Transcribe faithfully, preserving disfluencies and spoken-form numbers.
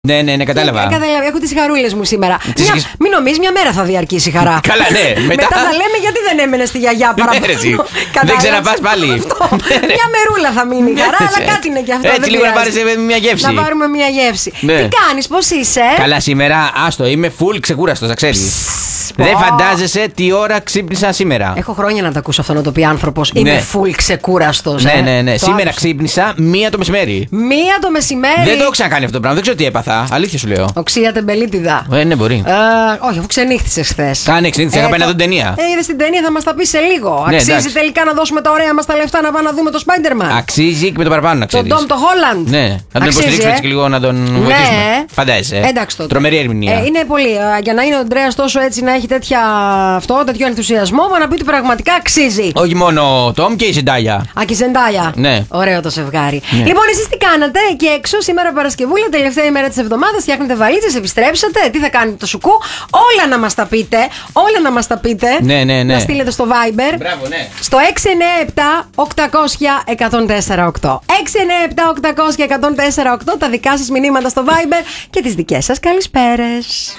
Ναι, ναι, ναι, κατάλαβα. Ε, κατάλαβα. Έχω τις χαρούλες μου σήμερα. Μια, μην νομίζεις, μια μέρα θα διαρκήσει η χαρά. Καλά, ναι. Μετά, Μετά θα λέμε γιατί δεν έμενε στη γιαγιά παραπάνω. Δεν ξαναπάς πάλι. Μια μερούλα θα μείνει η χαρά, αλλά κάτι είναι και αυτό. Έτσι λίγο να πάρεις μια γεύση. Να πάρουμε μια γεύση. Ναι. Τι κάνεις, πώς είσαι? Καλά, σήμερα, άστο, είμαι full ξεκούραστος, θα ξέρεις. Δεν φαντάζεσαι τι ώρα ξύπνησα σήμερα. Έχω χρόνια να τα ακούσω αυτό να το πει άνθρωπος. Είμαι Ναι. full ξεκούραστος. Ναι, ε. ναι, ναι. Το Σήμερα άκουσα. ξύπνησα μία το μεσημέρι. Μία το μεσημέρι. Δεν το έχω ξανακάνει αυτό το πράγμα. Δεν ξέρω τι έπαθα. Αλήθεια σου λέω. Οξία τεμπελίτιδα. Ε, ναι, μπορεί. Ε, όχι, αφού ξενύχτησες χθες. Κάνε ξενύχτησα, είχα πάει να δω την ταινία. Ε, είδες την ταινία, θα μας τα πει σε λίγο. Ναι, Αξίζει εντάξει. τελικά να δώσουμε τα ωραία μας τα λεφτά να πάμε να δούμε το Spider-Man. Αξίζει και με το παραπάνω να Τον ξέρεις. Ντόμ το Χόλαντ. Ναι, να τον Αξίζει, υποστηρίξουμε ε. έτσι και λίγο να τον βοηθήσουμε. Ναι. Φαντάζεσαι. Εντάξει τότε. Τρομερή ερμηνεία. Ε, είναι πολύ. ε, Για να είναι ο Αντρέας τόσο έτσι να έχει τέτοια, αυτό, τέτοιο ενθουσιασμό, να πει ότι πραγματικά αξίζει. Όχι μόνο ο Τόμ και η Ζεντάγια. Α, και η Ζεντάγια. Ναι. Ωραίο το ζευγάρι. Ναι. Λοιπόν, εσείς τι κάνατε εκεί έξω σήμερα Παρασκευούλα, τελευταία ημέρα της εβδομάδας, φτιάχνετε βαλίτσες, επιστρέψατε, τι θα κάνετε το σουκού, όλα να μας τα πείτε. Όλα να μας τα πείτε. Ναι, ναι, ναι. Να στείλετε στο Viber. Μπράβο, ναι. Στο έξι εννιά επτά οκτακόσια εκατόν τέσσερα οκτώ. έξι εννιά επτά οκτακόσια εκατόν τέσσερα οκτώ τα δικά σας μηνύματα στο Viber και τις δικές σας καλησπέρες.